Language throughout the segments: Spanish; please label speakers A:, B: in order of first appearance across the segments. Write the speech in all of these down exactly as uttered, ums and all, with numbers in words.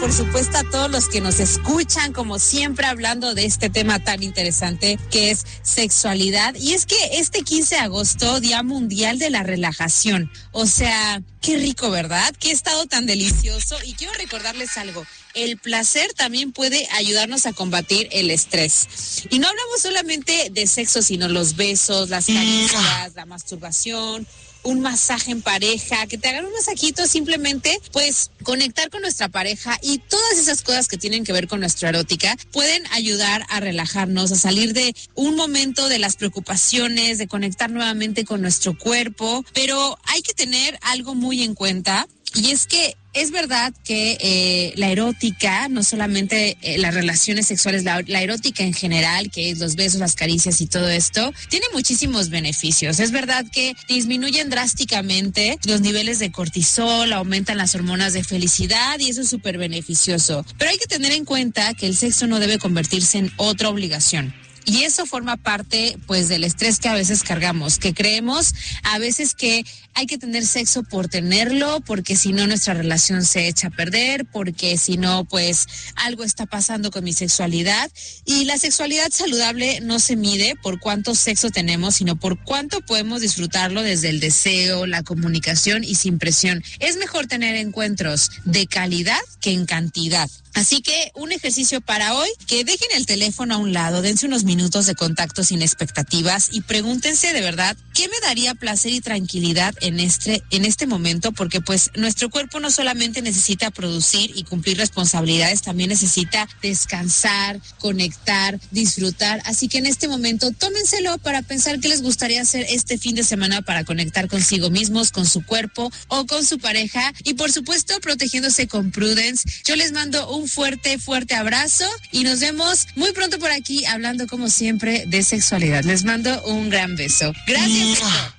A: por supuesto a todos los que nos escuchan, como siempre hablando de este tema tan interesante que es sexualidad. Y es que este quince de agosto, Día Mundial de la Relajación, o sea, qué rico, ¿verdad? Qué estado tan delicioso. Y quiero recordarles algo. El placer también puede ayudarnos a combatir el estrés. Y no hablamos solamente de sexo, sino los besos, las caricias, la masturbación, un masaje en pareja, que te hagan un masajito, simplemente pues conectar con nuestra pareja y todas esas cosas que tienen que ver con nuestra erótica pueden ayudar a relajarnos, a salir de un momento de las preocupaciones, de conectar nuevamente con nuestro cuerpo, pero hay que tener algo muy en cuenta. Y es que es verdad que eh, la erótica, no solamente eh, las relaciones sexuales, la, la erótica en general, que es los besos, las caricias y todo esto, tiene muchísimos beneficios. Es verdad que disminuyen drásticamente los niveles de cortisol, aumentan las hormonas de felicidad y eso es súper beneficioso. Pero hay que tener en cuenta que el sexo no debe convertirse en otra obligación. Y eso forma parte, pues, del estrés que a veces cargamos, que creemos a veces que hay que tener sexo por tenerlo, porque si no nuestra relación se echa a perder, porque si no, pues, algo está pasando con mi sexualidad. Y la sexualidad saludable no se mide por cuánto sexo tenemos, sino por cuánto podemos disfrutarlo desde el deseo, la comunicación y sin presión. Es mejor tener encuentros de calidad que en cantidad. Así que un ejercicio para hoy, que dejen el teléfono a un lado, dense unos minutos de contacto sin expectativas y pregúntense de verdad, ¿qué me daría placer y tranquilidad en este, en este momento? Porque pues nuestro cuerpo no solamente necesita producir y cumplir responsabilidades, también necesita descansar, conectar, disfrutar. Así que en este momento tómenselo para pensar qué les gustaría hacer este fin de semana para conectar consigo mismos, con su cuerpo o con su pareja y por supuesto protegiéndose con Prudence. Yo les mando un Un fuerte, fuerte abrazo y nos vemos muy pronto por aquí hablando como siempre de sexualidad. Les mando un gran beso. Gracias.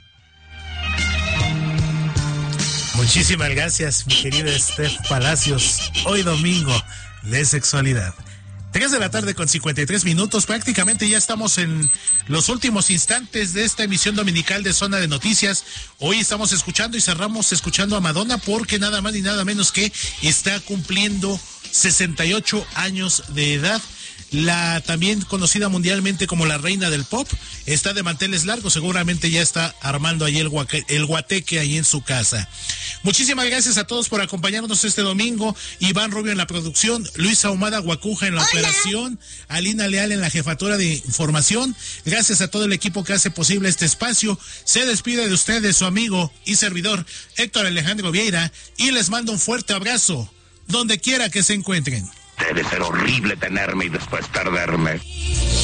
B: Muchísimas gracias, mi querida Steph Palacios. Hoy domingo de sexualidad. tres de la tarde con cincuenta y tres minutos, prácticamente ya estamos en los últimos instantes de esta emisión dominical de Zona de Noticias. Hoy estamos escuchando y cerramos escuchando a Madonna porque nada más ni nada menos que está cumpliendo sesenta y ocho años de edad. La también conocida mundialmente como la reina del pop está de manteles largos, seguramente ya está armando ahí el, guaque, el guateque ahí en su casa. Muchísimas gracias a todos por acompañarnos este domingo. Iván Rubio en la producción, Luis Ahumada Guacuja en la Hola. operación, Alina Leal en la jefatura de información. Gracias a todo el equipo que hace posible este espacio. Se despide de ustedes su amigo y servidor Héctor Alejandro Vieira y les mando un fuerte abrazo donde quiera que se encuentren.
C: Debe ser horrible tenerme y después perderme.